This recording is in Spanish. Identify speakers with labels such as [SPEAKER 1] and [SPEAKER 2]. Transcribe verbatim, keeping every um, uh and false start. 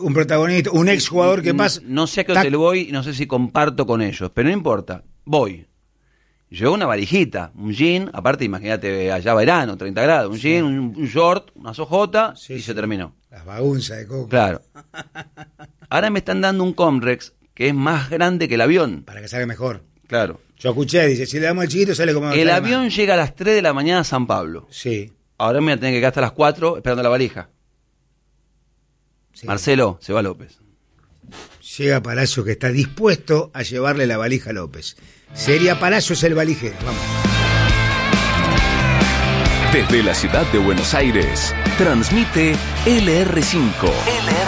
[SPEAKER 1] un protagonista, un ex jugador que pasa.
[SPEAKER 2] No sé a qué hotel voy, no sé si comparto con ellos, pero no importa. Voy. Llevo una valijita, un jean, aparte imagínate allá verano, treinta grados, un sí. jean, un, un short, una sojota sí, y sí. se terminó.
[SPEAKER 1] Las bagunzas de coco.
[SPEAKER 2] Claro. Ahora me están dando un Comrex que es más grande que el avión.
[SPEAKER 1] Para que salga mejor.
[SPEAKER 2] Claro.
[SPEAKER 1] Yo escuché, dice, si le damos al chiquito sale como...
[SPEAKER 2] El avión más. Llega a las tres de la mañana a San Pablo.
[SPEAKER 1] Sí.
[SPEAKER 2] Ahora me voy a tener que quedar hasta las cuatro esperando la valija. Sí. Marcelo, se va López.
[SPEAKER 1] Llega Palacio, que está dispuesto a llevarle la valija a López. Sería Palacios el valijero. Vamos.
[SPEAKER 3] Desde la ciudad de Buenos Aires, transmite L R cinco. L R cinco.